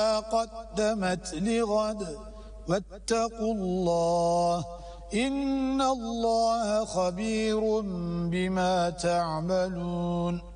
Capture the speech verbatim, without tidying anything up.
قدمت لغد واتقوا الله إن الله خبير بما تعملون